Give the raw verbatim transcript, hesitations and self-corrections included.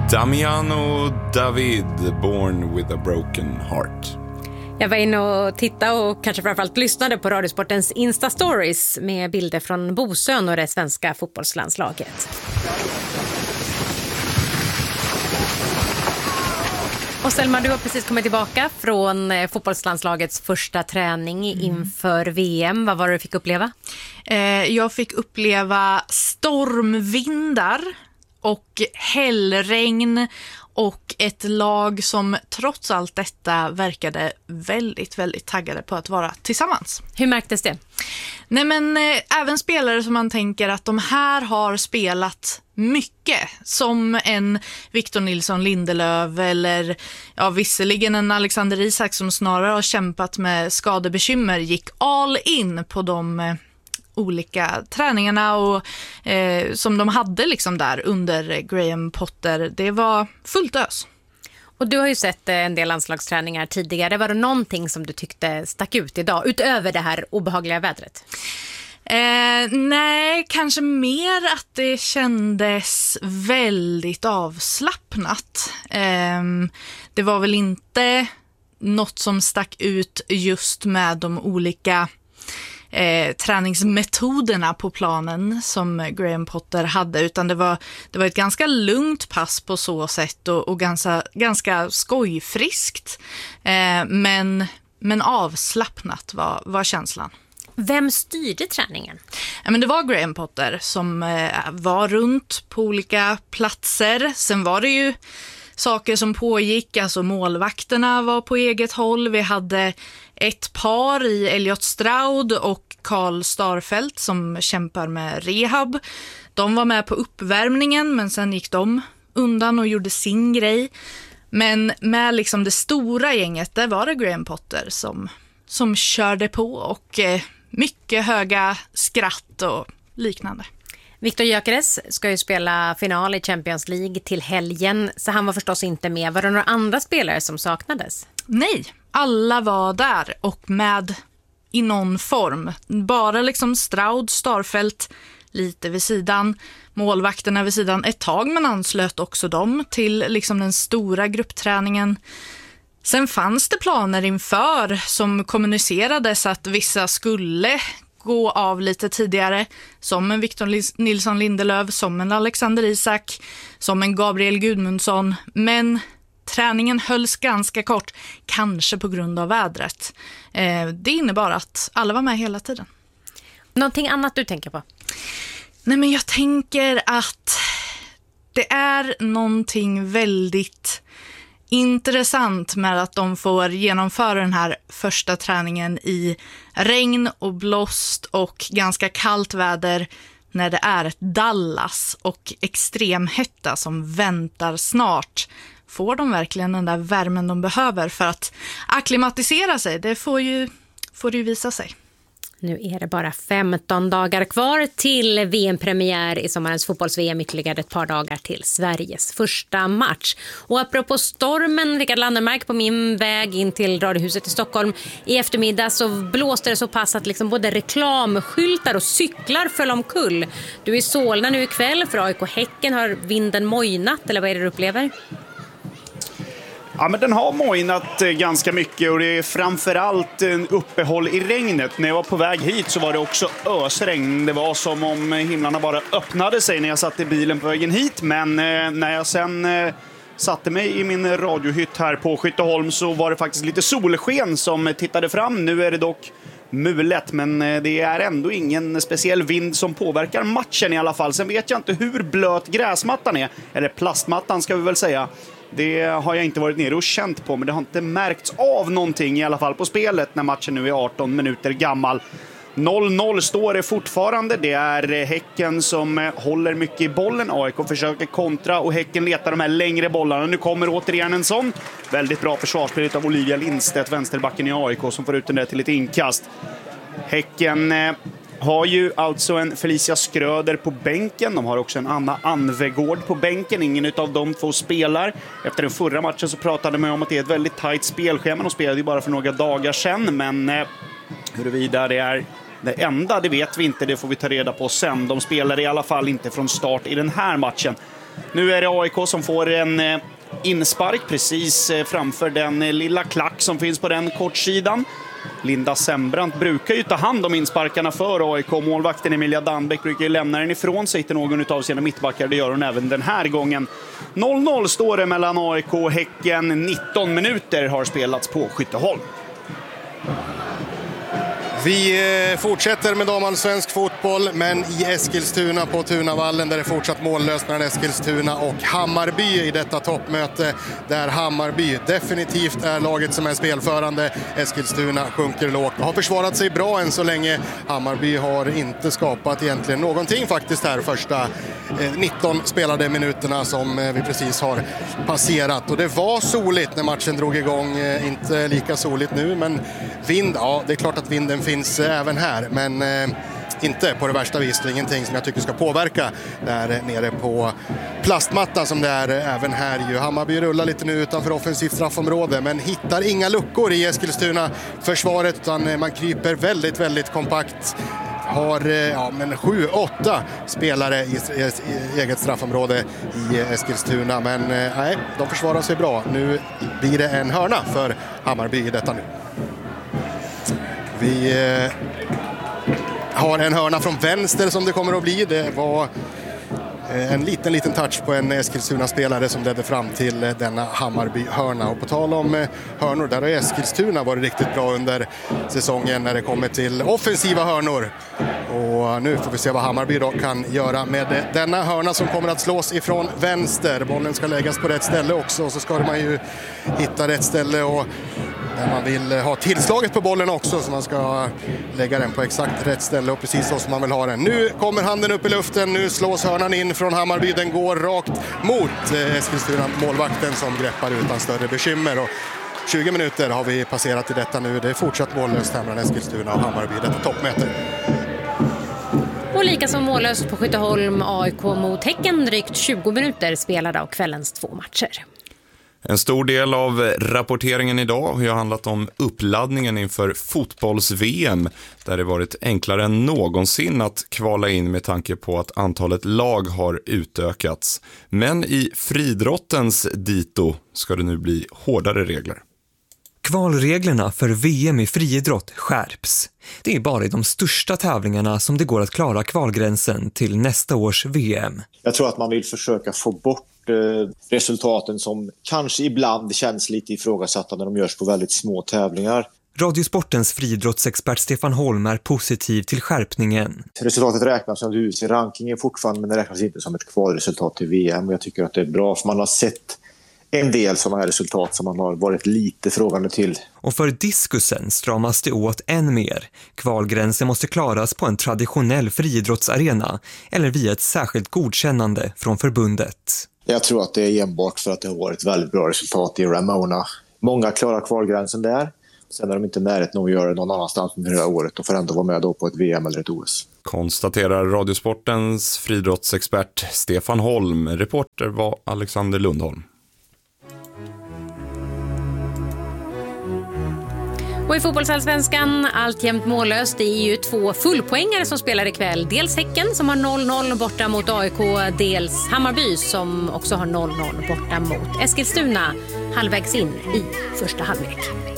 Damiano David, Born with a broken heart. Jag var inne och tittade och kanske framförallt lyssnade på Radiosportens Insta-stories med bilder från Bosön och det svenska fotbollslandslaget. Och Selma, du har precis kommit tillbaka från fotbollslandslagets första träning mm. inför V M. Vad var det du fick uppleva? Eh, jag fick uppleva stormvindar och hällregn och ett lag som trots allt detta verkade väldigt, väldigt taggade på att vara tillsammans. Hur märktes det? Nej men eh, även spelare som man tänker att de här har spelat mycket, som en Victor Nilsson Lindelöf eller ja, visserligen en Alexander Isak som snarare har kämpat med skadebekymmer, gick all in på de eh, olika träningarna och eh, som de hade liksom där under Graham Potter. Det var fullt ös. Och du har ju sett en del landslagsträningar tidigare. Var det någonting som du tyckte stack ut idag utöver det här obehagliga vädret? Eh, nej, kanske mer att det kändes väldigt avslappnat. Eh, det var väl inte något som stack ut just med de olika Eh, träningsmetoderna på planen som Graham Potter hade, utan det var, det var ett ganska lugnt pass på så sätt och, och ganska, ganska skojfriskt eh, men, men avslappnat var, var känslan. Vem styrde träningen? Ja, men det var Graham Potter som eh, var runt på olika platser. Sen var det ju saker som pågick, alltså målvakterna var på eget håll. Vi hade ett par i Elliot Stroud och Karl Starfelt som kämpar med rehab. De var med på uppvärmningen men sen gick de undan och gjorde sin grej. Men med liksom det stora gänget, där var det Graham Potter som, som körde på och eh, mycket höga skratt och liknande. Victor Gyökeres ska ju spela final i Champions League till helgen, så han var förstås inte med. Var det några andra spelare som saknades? Nej, alla var där och med i någon form. Bara liksom Stroud, Starfelt lite vid sidan, målvakterna vid sidan ett tag, men anslöt också dem till liksom den stora gruppträningen. Sen fanns det planer inför som kommunicerades att vissa skulle gå av lite tidigare, som en Victor Nilsson Lindelöf, som en Alexander Isak, som en Gabriel Gudmundsson, men träningen hölls ganska kort, kanske på grund av vädret. Eh, det innebar att alla var med hela tiden. Någonting annat du tänker på? Nej, men jag tänker att det är någonting väldigt intressant med att de får genomföra den här första träningen i regn och blåst och ganska kallt väder när det är ett Dallas och extremhetta som väntar snart. Får de verkligen den där värmen de behöver för att akklimatisera sig? Det får ju, får ju visa sig. Nu är det bara femton dagar kvar till V M-premiär i sommarens fotbolls-V M, ytterligare ett par dagar till Sveriges första match. Och apropå stormen, Rickard Landermark, på min väg in till Radiohuset i Stockholm i eftermiddag så blåste det så pass att liksom både reklamskyltar och cyklar föll omkull. Du är i Solna nu ikväll för A I K Häcken. Har vinden mojnat eller vad är det du upplever? Ja, men den har mojnat ganska mycket och det är framförallt en uppehåll i regnet. När jag var på väg hit så var det också ösregn. Det var som om himlarna bara öppnade sig när jag satt i bilen på vägen hit. Men eh, när jag sen eh, satte mig i min radiohytt här på Skytteholm så var det faktiskt lite solsken som tittade fram. Nu är det dock mulet, men det är ändå ingen speciell vind som påverkar matchen i alla fall. Sen vet jag inte hur blöt gräsmattan är, eller plastmattan ska vi väl säga. Det har jag inte varit nere och känt på, men det har inte märkts av någonting i alla fall på spelet när matchen nu är arton minuter gammal. noll noll står det fortfarande. Det är Häcken som håller mycket i bollen. A I K försöker kontra och Häcken letar de här längre bollarna. Nu kommer återigen en sån. Väldigt bra försvarsspel av Olivia Lindstedt, vänsterbacken i A I K, som får ut den där till ett inkast. Häcken eh, har ju alltså en Felicia Skröder på bänken. De har också en Anna Anvegård på bänken. Ingen av de två spelar. Efter den förra matchen så pratade man om att det är ett väldigt tajt spelschema. De spelade ju bara för några dagar sedan, men eh, huruvida det är det enda, det vet vi inte. Det får vi ta reda på sen. De spelar i alla fall inte från start i den här matchen. Nu är det A I K som får en eh, inspark precis eh, framför den eh, lilla klack som finns på den kortsidan. Linda Sembrant brukar ju ta hand om insparkarna för A I K. Målvakten Emilia Danbeck brukar ju lämna den ifrån sig till någon av sina mittbackar. Det gör hon även den här gången. noll noll står det mellan A I K och Häcken. nitton minuter har spelats på Skytteholm. Vi fortsätter med damallsvensk fotboll, men i Eskilstuna på Tunavallen där det är fortsatt mållöst mellan Eskilstuna och Hammarby i detta toppmöte, där Hammarby definitivt är laget som är spelförande. Eskilstuna sjunker lågt och har försvarat sig bra än så länge. Hammarby har inte skapat egentligen någonting faktiskt här första nitton spelade minuterna som vi precis har passerat. Och det var soligt när matchen drog igång, inte lika soligt nu, men vind, ja det är klart att vinden finns även här, men eh, inte på det värsta vis. Det är ingenting som jag tycker ska påverka där nere på plastmattan som det är även här. Ju. Hammarby rullar lite nu utanför offensivt straffområde, men hittar inga luckor i Eskilstuna försvaret, utan man kryper väldigt, väldigt kompakt. Har ja, men sju, åtta spelare i, i, i eget straffområde i Eskilstuna, men nej, de försvarar sig bra. Nu blir det en hörna för Hammarby i detta nu. Vi eh, har en hörna från vänster som det kommer att bli. Det var eh, en liten, liten touch på en Eskilstuna-spelare som ledde fram till eh, denna Hammarby-hörna. Och på tal om eh, hörnor, där har Eskilstuna varit riktigt bra under säsongen när det kommer till offensiva hörnor. Och nu får vi se vad Hammarby då kan göra med eh, denna hörna som kommer att slås ifrån vänster. Bollen ska läggas på rätt ställe också, och så ska man ju hitta rätt ställe och där man vill ha tillslaget på bollen också, så man ska lägga den på exakt rätt ställe och precis så som man vill ha den. Nu kommer handen upp i luften, nu slås hörnan in från Hammarby, den går rakt mot Eskilstuna målvakten som greppar utan större bekymmer. Och tjugo minuter har vi passerat i detta nu, det är fortsatt mållöst här mellan Eskilstuna och Hammarby i detta toppmöte. Och lika som mållöst på Skytteholm, A I K mot Häcken, drygt tjugo minuter spelade av kvällens två matcher. En stor del av rapporteringen idag har handlat om uppladdningen inför fotbolls-V M, där det varit enklare än någonsin att kvala in med tanke på att antalet lag har utökats. Men i friidrottens dito ska det nu bli hårdare regler. Kvalreglerna för V M i friidrott skärps. Det är bara i de största tävlingarna som det går att klara kvalgränsen till nästa års V M. Jag tror att man vill försöka få bort resultaten som kanske ibland känns lite ifrågasatta när de görs på väldigt små tävlingar. Radiosportens friidrottsexpert Stefan Holm är positiv till skärpningen. Resultatet räknas som U C-rankingen fortfarande, men det räknas inte som ett kvalresultat till V M. Jag tycker att det är bra, för man har sett en del sådana här resultat som man har varit lite frågande till. Och för diskusen stramas det åt än mer. Kvalgränsen måste klaras på en traditionell friidrottsarena eller via ett särskilt godkännande från förbundet. Jag tror att det är enbart för att det har varit väldigt bra resultat i Ramona. Många klarar kvalgränsen där. Sen är de inte närheten att göra det någon annanstans under det här året och får ändå vara med då på ett V M eller ett O S. Konstaterar Radiosportens friidrottsexpert Stefan Holm. Reporter var Alexander Lundholm. Och i fotbollsallsvenskan alltjämt mållöst. Det är ju två fullpoängare som spelar ikväll. Dels Häcken som har noll noll borta mot A I K. Dels Hammarby som också har noll noll borta mot Eskilstuna halvvägs in i första halvlek.